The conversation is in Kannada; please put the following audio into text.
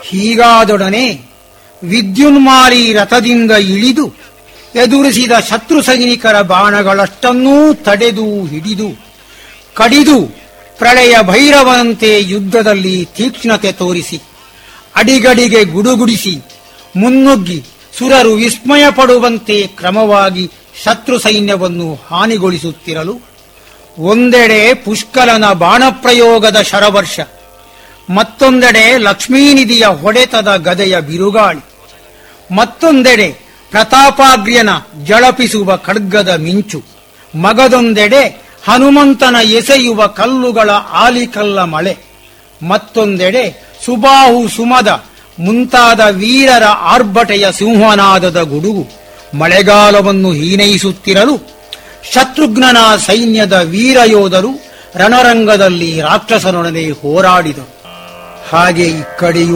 ಹೀಗಾದೊಡನೆ ವಿದ್ಯುನ್ಮಾಲಿ ರಥದಿಂದ ಇಳಿದು ಎದುರಿಸಿದ ಶತ್ರು ಸೈನಿಕರ ಬಾಣಗಳಷ್ಟನ್ನೂ ತಡೆದು ಹಿಡಿದು ಕಡಿದು ಪ್ರಳಯ ಭೈರವನಂತೆ ಯುದ್ಧದಲ್ಲಿ ತೀಕ್ಷ್ಣತೆ ತೋರಿಸಿ ಅಡಿಗಡಿಗೆ ಗುಡುಗುಡಿಸಿ ಮುನ್ನುಗ್ಗಿ ಸುರರು ವಿಸ್ಮಯ ಪಡುವಂತೆ ಕ್ರಮವಾಗಿ ಶತ್ರು ಸೈನ್ಯವನ್ನು ಹಾನಿಗೊಳಿಸುತ್ತಿರಲು ಒಂದೆಡೆ ಪುಷ್ಕಲನ ಬಾಣಪ್ರಯೋಗದ ಶರವರ್ಷ, ಮತ್ತೊಂದೆಡೆ ಲಕ್ಷ್ಮೀನಿಧಿಯ ಹೊಡೆತದ ಗದೆಯ ಬಿರುಗಾಳಿ, ಮತ್ತೊಂದೆಡೆ ಪ್ರತಾಪಾಗ್ರ್ಯನ ಜಳಪಿಸುವ ಖಡ್ಗದ ಮಿಂಚು, ಮಗದೊಂದೆಡೆ ಹನುಮಂತನ ಎಸೆಯುವ ಕಲ್ಲುಗಳ ಆಲಿಕಲ್ಲ ಮಳೆ, ಮತ್ತೊಂದೆಡೆ ಸುಬಾಹು ಸುಮದ ಮುಂತಾದ ವೀರರ ಆರ್ಭಟೆಯ ಸಿಂಹನಾದದ ಗುಡುಗು ಮಳೆಗಾಲವನ್ನು ಹೀನೈಸುತ್ತಿರಲು ಶತ್ರುಘ್ನನ ಸೈನ್ಯದ ವೀರಯೋಧರು ರಣರಂಗದಲ್ಲಿ ರಾಕ್ಷಸನೊಡನೆ ಹೋರಾಡಿದರು. ಹಾಗೆ ಈ ಕಡೆಯೂ